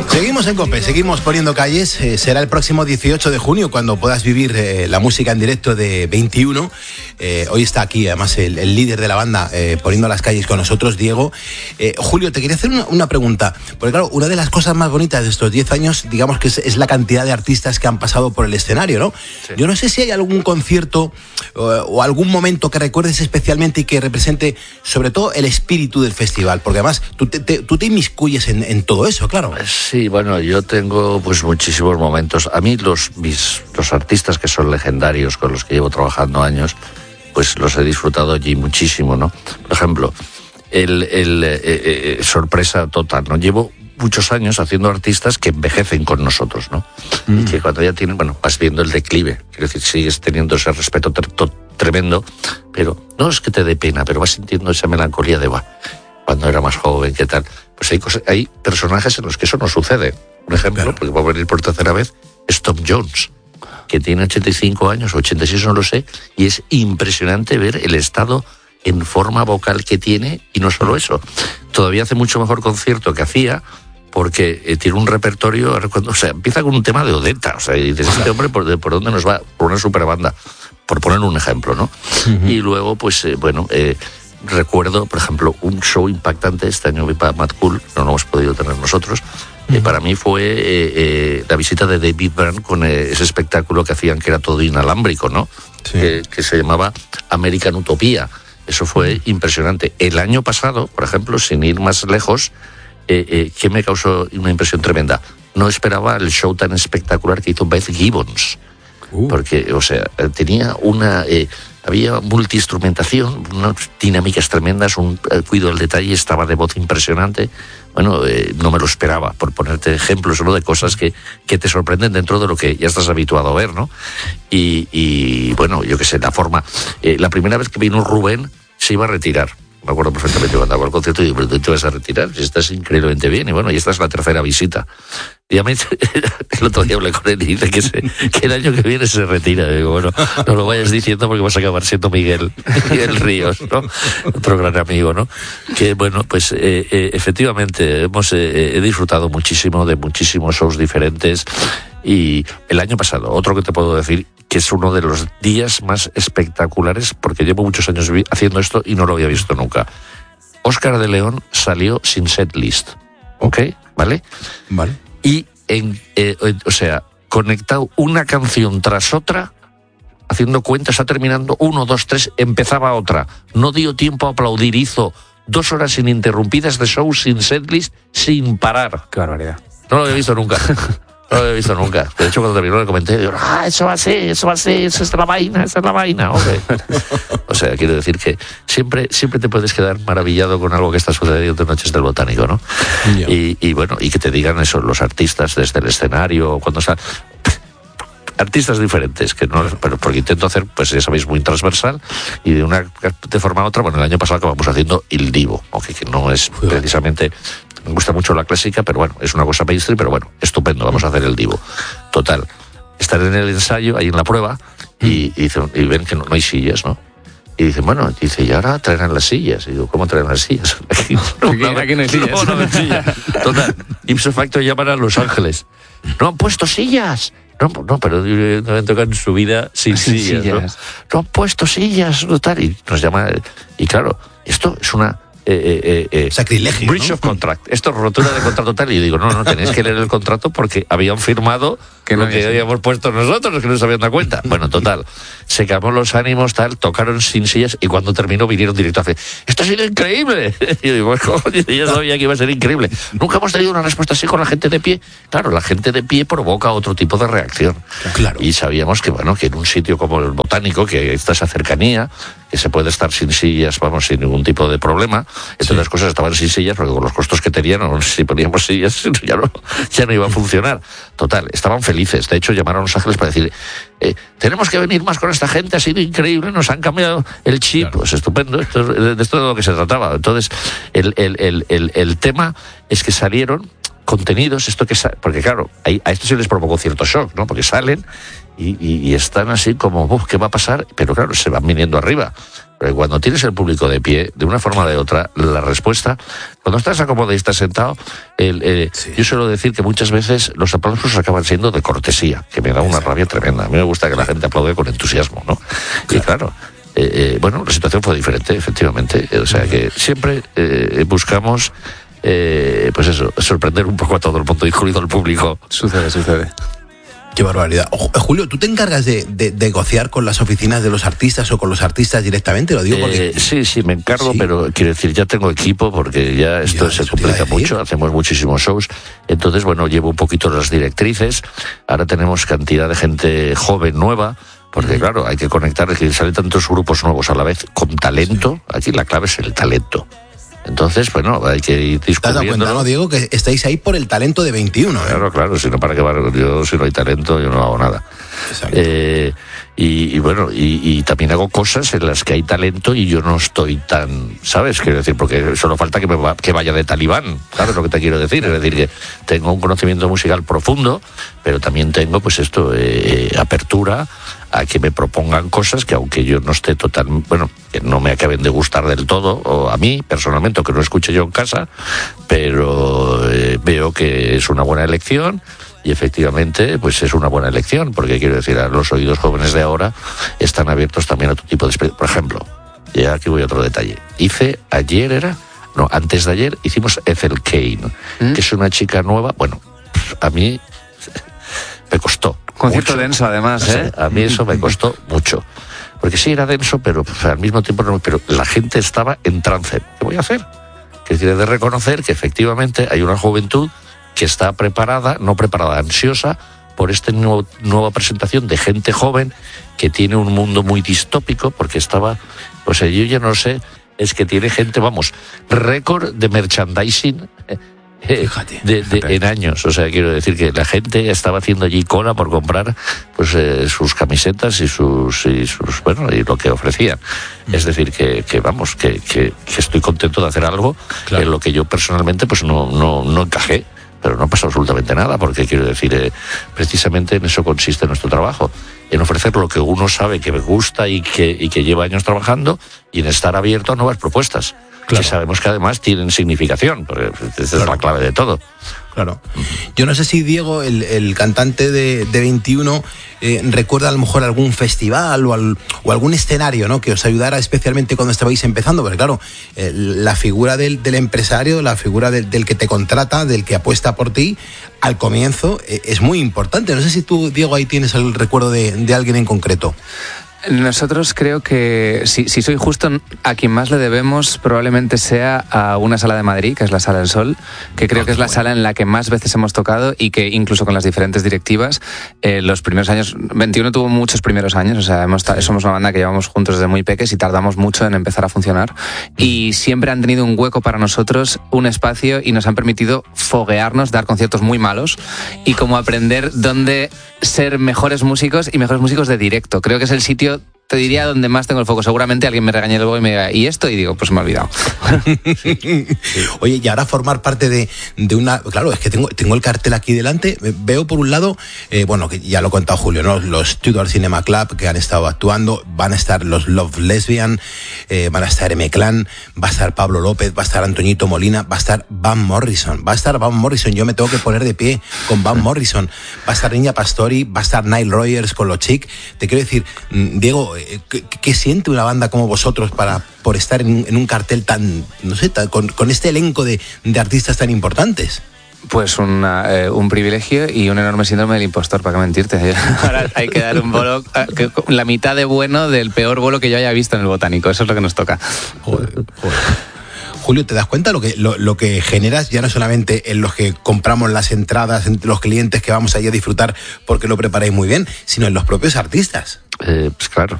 Seguimos en COPE, seguimos poniendo calles. Será el próximo 18 de junio cuando puedas vivir la música en directo de 21. Hoy está aquí, además, el líder de la banda poniendo las calles con nosotros, Diego. Julio, te quería hacer una pregunta. Porque claro, una de las cosas más bonitas de estos 10 años, digamos que es la cantidad de artistas que han pasado por el escenario, ¿no? Sí. Yo no sé si hay algún concierto o algún momento que recuerdes especialmente y que represente sobre todo el espíritu del festival. Porque además tú te inmiscuyes en todo eso, claro. Sí, bueno, yo tengo pues muchísimos momentos. A mí los artistas que son legendarios, con los que llevo trabajando años, pues los he disfrutado allí muchísimo, ¿no? Por ejemplo, sorpresa total, ¿no? Llevo muchos años haciendo artistas que envejecen con nosotros, ¿no? Y que cuando ya tienen, bueno, vas viendo el declive, quiero decir, sigues teniendo ese respeto tremendo, pero no es que te dé pena, pero vas sintiendo esa melancolía de, cuando era más joven, ¿qué tal? Pues hay personajes en los que eso no sucede. Un ejemplo, claro, porque va a venir por tercera vez, es Tom Jones, que tiene 85 años, 86, no lo sé, y es impresionante ver el estado en forma vocal que tiene, y no solo eso, todavía hace mucho mejor concierto que hacía, porque tiene un repertorio, o sea, empieza con un tema de Odetta, o sea, y dices, este hombre, ¿por dónde nos va? Por una super banda, por poner un ejemplo, ¿no? Uh-huh. Y luego, pues, recuerdo, por ejemplo, un show impactante este año para Mad Cool, no lo hemos podido tener nosotros. Para mí fue la visita de David Byrne con ese espectáculo que hacían, que era todo inalámbrico, ¿no? Sí. Que se llamaba American Utopía. Eso fue impresionante. El año pasado, por ejemplo, sin ir más lejos, que me causó una impresión tremenda. No esperaba el show tan espectacular que hizo Beth Gibbons. Porque, o sea, tenía había multiinstrumentación, unas dinámicas tremendas, un cuidado del detalle, estaba de voz impresionante. Bueno, no me lo esperaba, por ponerte ejemplos, ¿no?, de cosas que te sorprenden dentro de lo que ya estás habituado a ver, ¿no? Y bueno, yo qué sé, la forma. La primera vez que vino Rubén se iba a retirar. Me acuerdo perfectamente cuando hago el concierto y digo, pero tú te vas a retirar, si estás increíblemente bien. Y bueno, y esta es la tercera visita. Y a mí, el otro día hablé con él y dice que el año que viene se retira. Y digo, bueno, no lo vayas diciendo porque vas a acabar siendo Miguel Ríos, ¿no? Otro gran amigo, ¿no? Que bueno, pues efectivamente he disfrutado muchísimo de muchísimos shows diferentes. Y el año pasado, otro que te puedo decir, que es uno de los días más espectaculares, porque llevo muchos años haciendo esto y no lo había visto nunca. Óscar de León salió sin setlist, ¿ok? ¿Vale? Vale. Y, o sea, conectado una canción tras otra, haciendo cuentas, está terminando 1, 2, 3, empezaba otra. No dio tiempo a aplaudir, hizo 2 horas ininterrumpidas de show sin setlist, sin parar. Qué barbaridad. No lo había visto nunca. No lo había visto nunca. De hecho, cuando terminó le comenté, digo, eso va a ser, esa es la vaina, okay. O sea, quiero decir que siempre te puedes quedar maravillado con algo que está sucediendo en Noches del Botánico, ¿no? Yeah. Y bueno, y que te digan eso, los artistas desde el escenario, cuando artistas diferentes, que no, pero porque intento hacer, pues ya sabéis, muy transversal, y de forma a otra. Bueno, el año pasado acabamos haciendo Il Divo, aunque que no es precisamente. Me gusta mucho la clásica, pero bueno, es una cosa mainstream, pero bueno, estupendo, vamos a hacer el Divo. Total, estar en el ensayo, ahí en la prueba, y ven que no hay sillas, ¿no? Y dicen, bueno, y ahora traerán las sillas. Y digo, ¿cómo traerán las sillas? Aquí no hay sillas. No hay sillas. Total, ipso facto llaman a Los Ángeles. No han puesto sillas. No, pero no han tocado en su vida sin sillas. ¿No? No han puesto sillas, tal. Y nos llama, y claro, esto es una sacrilegio, breach, ¿no?, of contract. Esto es rotura de contrato tal. Y yo digo, no, tenéis que leer el contrato porque habían firmado que lo que habíamos puesto nosotros, que no se habían dado cuenta. Bueno, total, se calmó los ánimos, tal, tocaron sin sillas, y cuando terminó vinieron directo a hacer, ¡esto ha sido increíble! Y yo digo, yo sabía que iba a ser increíble. Nunca hemos tenido una respuesta así con la gente de pie. Claro, la gente de pie provoca otro tipo de reacción. Claro. Y sabíamos que, bueno, que en un sitio como el Botánico, que está esa cercanía, que se puede estar sin sillas, vamos, sin ningún tipo de problema. Entonces las cosas estaban sin sillas, porque con los costos que tenían, si poníamos sillas, ya no iba a funcionar. Total, estaban felices. De hecho, llamaron a Los Ángeles para decir, tenemos que venir más con esta gente, ha sido increíble, nos han cambiado el chip. Claro. Pues estupendo, de esto es de lo que se trataba. Entonces, el tema es que salieron contenidos, porque claro, a esto se les provocó cierto shock, ¿no? Porque salen y están así como, ¿qué va a pasar? Pero claro, se van viniendo arriba. Pero cuando tienes el público de pie, de una forma o de otra, la respuesta, cuando estás acomodado y estás sentado, yo suelo decir que muchas veces los aplausos acaban siendo de cortesía, que me da una rabia tremenda. A mí me gusta que la gente aplaude con entusiasmo, ¿no? Y claro, bueno, la situación fue diferente, efectivamente. O sea que siempre buscamos, pues eso, sorprender un poco a todo el mundo, incluido al público. Sucede. Qué barbaridad. Julio, ¿tú te encargas de negociar con las oficinas de los artistas o con los artistas directamente? Lo digo porque... Sí, me encargo, pero quiero decir, ya tengo equipo porque ya esto se complica mucho, hacemos muchísimos shows. Entonces, bueno, llevo un poquito las directrices. Ahora tenemos cantidad de gente joven, nueva, porque claro, hay que conectar, es que salen tantos grupos nuevos a la vez con talento. Aquí la clave es el talento. Entonces, bueno, hay que ir discutiendo. ¿Te has dado cuenta, no, Diego, que estáis ahí por el talento de 21? Claro, si no, ¿para qué va? Yo, si no hay talento, yo no hago nada. Exacto. Y bueno, y también hago cosas en las que hay talento y yo no estoy tan, ¿sabes? Quiero decir, porque solo falta que vaya de talibán, ¿sabes lo que te quiero decir? Es decir, que tengo un conocimiento musical profundo, pero también tengo, pues esto, apertura a que me propongan cosas que aunque yo no esté bueno, que no me acaben de gustar del todo, o a mí personalmente, o que no escuche yo en casa, pero veo que es una buena elección. Y efectivamente, pues es una buena elección, porque quiero decir, a los oídos jóvenes de ahora están abiertos también a otro tipo de experiencias. Por ejemplo, ya aquí voy a otro detalle. Antes de ayer hicimos Ethel Kane, que es una chica nueva. Bueno, a mí me costó. Concierto denso, además, ¿eh? A mí eso me costó mucho. Porque sí era denso, pero al mismo tiempo no. Pero la gente estaba en trance. ¿Qué voy a hacer? Que tiene de reconocer que efectivamente hay una juventud que está preparada, ansiosa por esta nueva presentación de gente joven que tiene un mundo muy distópico, porque estaba, pues yo ya no sé, es que tiene gente, récord de merchandising en años. O sea, quiero decir que la gente estaba haciendo allí cola por comprar pues sus camisetas y sus bueno, y lo que ofrecían. Es decir, que estoy contento de hacer algo en lo que yo personalmente pues no encajé. Pero no pasa absolutamente nada, porque quiero decir, precisamente en eso consiste nuestro trabajo, en ofrecer lo que uno sabe que me gusta y que lleva años trabajando, y en estar abierto a nuevas propuestas, que sabemos que además tienen significación, porque esa es la clave de todo. Claro. Yo no sé si Diego, el cantante de 21, recuerda a lo mejor algún festival o algún escenario, ¿no?, que os ayudara especialmente cuando estabais empezando, porque claro, la figura del empresario, la figura del que te contrata, del que apuesta por ti, al comienzo es muy importante. No sé si tú, Diego, ahí tienes el recuerdo de alguien en concreto. Nosotros creo que, si soy justo, a quien más le debemos probablemente sea a una sala de Madrid, que es la Sala del Sol, que creo que es la sala en la que más veces hemos tocado y que incluso con las diferentes directivas, los primeros años, 21 tuvo muchos primeros años, o sea, somos una banda que llevamos juntos desde muy peques y tardamos mucho en empezar a funcionar, y siempre han tenido un hueco para nosotros, un espacio, y nos han permitido foguearnos, dar conciertos muy malos y como aprender dónde ser mejores músicos y mejores músicos de directo. Creo que es el sitio, te diría, donde más tengo el foco. Seguramente alguien me regañe luego y me diga, ¿y esto? Y digo, pues me he olvidado. Oye, y ahora formar parte de una... Claro, es que tengo el cartel aquí delante. Veo por un lado, bueno, que ya lo ha contado Julio, ¿no?, los Tudor Cinema Club, que han estado actuando. Van a estar los Love Lesbian, van a estar M-Clan, va a estar Pablo López, va a estar Antoñito Molina, va a estar Van Morrison. Yo me tengo que poner de pie con Van Morrison. Va a estar Niña Pastori, va a estar Nile Rodgers con los Chic. Te quiero decir, Diego, ¿qué siente una banda como vosotros por estar en un cartel tan, no sé, con este elenco de artistas tan importantes? Pues un privilegio y un enorme síndrome del impostor, para qué mentirte. Ahora hay que dar un bolo, la mitad de bueno del peor bolo que yo haya visto en el Botánico. Eso es lo que nos toca. Joder. Julio, ¿te das cuenta lo que generas ya no solamente en los que compramos las entradas, en los clientes que vamos allí a disfrutar porque lo preparáis muy bien, sino en los propios artistas? Pues claro,